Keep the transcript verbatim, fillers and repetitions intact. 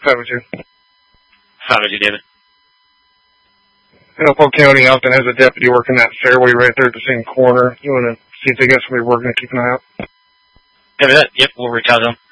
How would you? How would you, David? Elko County Elton has a deputy working that fairway right there at the same corner. You want to see if they got somebody working to keep an eye out? Copy that. Yep, we'll reach out to them.